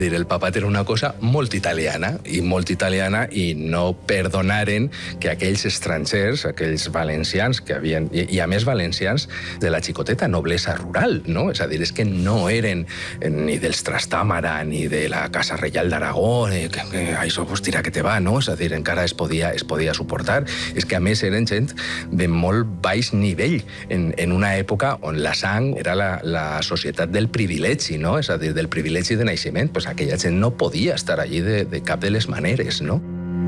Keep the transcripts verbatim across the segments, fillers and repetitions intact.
El papat era una cosa molt italiana, i molt italiana, i no perdonaren que aquells estrangers, aquells valencians, que havien, i, i a més valencians de la xicoteta noblesa rural, no? És a dir, és que no eren ni dels Trastàmara, ni de la Casa Reial d'Aragó, que, que això pues tira que te va, no? És a dir, encara es podia, es podia suportar. És que a més eren gent de molt baix nivell, en, en una època on la sang era la, la societat del privilegi, no? És a dir, del privilegi de naixement, pues aquella gent no podia estar allí de, de cap de les maneres, no?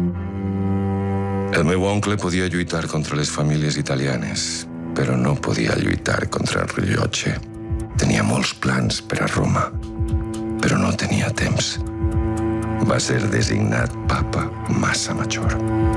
El meu oncle podia lluitar contra les famílies italianes, però no podia lluitar contra el rellotge. Tenia molts plans per a Roma, però no tenia temps. Va ser designat papa massa major.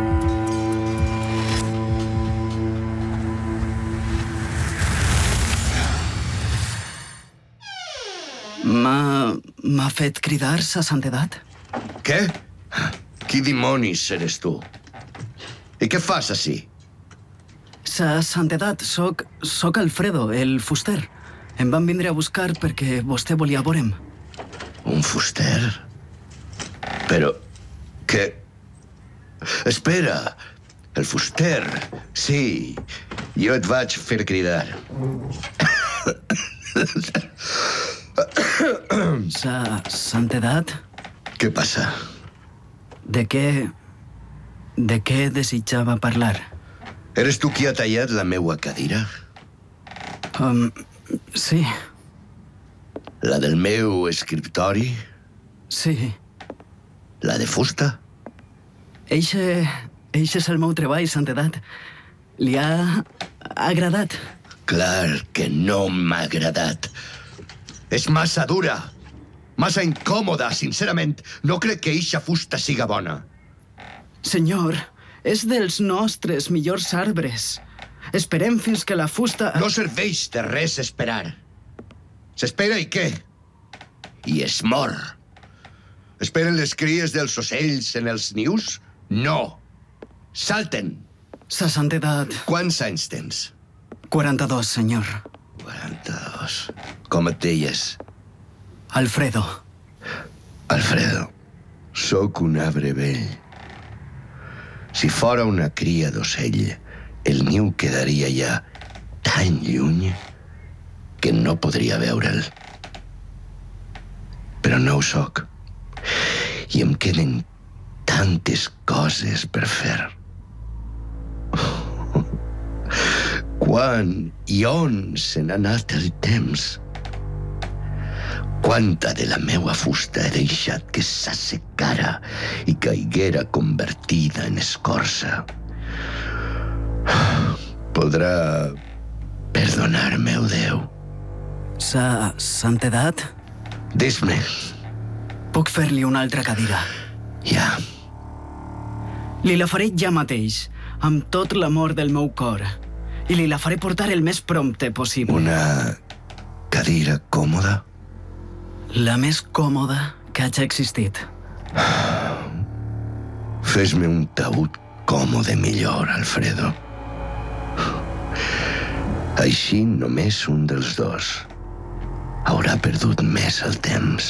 M'ha fet cridar sa santedat. Què? Qui dimonis eres tu? I què fas ací? Sa santedat, soc, soc Alfredo, el fuster. Em van vindre a buscar perquè vostè volia veure'm. Un fuster? Però... què? Espera! El fuster... Sí, jo et vaig fer cridar. Sa santedat? Què passa? De què... de què desitjava parlar? Eres tu qui ha tallat la meua cadira? Um, sí. La del meu escriptori? Sí. La de fusta? Eixe... eixe és el meu treball, santedat. Li ha agradat? Clar que no m'ha agradat. És massa dura, massa incòmoda, sincerament. No crec que eixa fusta siga bona. Senyor, és dels nostres millors arbres. Esperem fins que la fusta... No serveix de res esperar. S'espera i què? I es mor. Esperen les cries dels ocells en els nius? No. Salten. Sa santedat... Quants anys tens? quaranta-dos, senyor. quaranta-dos. Com et deies? Alfredo. Alfredo, sóc un arbre vell. Si fora una cria d'ocell, el niu quedaria ja tan lluny que no podria veure'l. Però no ho sóc. I em queden tantes coses per fer. Quan i on se n'ha anat el temps? Quanta de la meua fusta he deixat que s'assecara i caiguera convertida en escorça. Podrà perdonar-me-ho, Déu. Sa santedat? Dis-me. Puc fer-li una altra cadira? Ja. Li la faré ja mateix, amb tot l'amor del meu cor. I li la faré portar el més prompte possible. Una cadira còmoda? La més còmoda que hagi existit. Fes-me un taüt còmode millor, Alfredo. Així només un dels dos haurà perdut més el temps.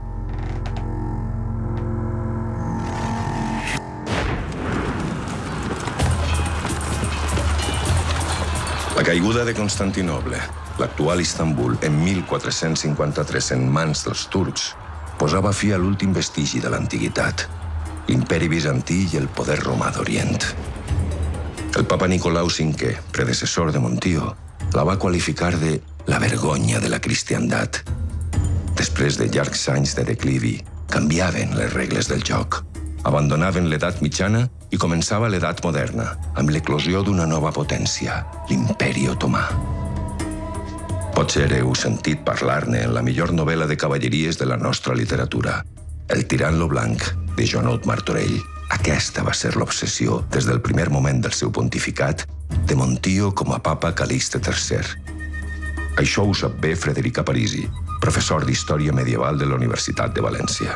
La caiguda de Constantinoble, l'actual Istanbul, en mil quatre-cents cinquanta-tres en mans dels turcs, posava fi a l'últim vestigi de l'antiguitat, l'imperi bizantí i el poder romà d'Orient. El papa Nicolau cinquè, predecessor de Montio, la va qualificar de la vergonya de la cristiandat. Després de llargs anys de declivi, canviaven les regles del joc. Abandonaven l'edat mitjana i començava l'edat moderna, amb l'eclosió d'una nova potència, l'imperi otomà. Potser heu sentit parlar-ne en la millor novel·la de cavalleries de la nostra literatura, El tirant lo blanc, de Joan Ot Martorell. Aquesta va ser l'obsessió, des del primer moment del seu pontificat, de Montio com a papa Calixte tercer. Això ho sap bé Frederica Parisi, professor d'Història Medieval de la Universitat de València.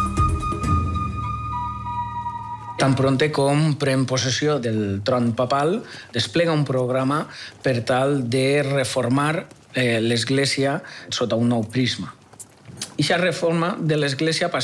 Tan pronte com pren possessió del tron papal, desplega un programa per tal de reformar eh, l'Església sota un nou prisma. Ixa reforma de l'Església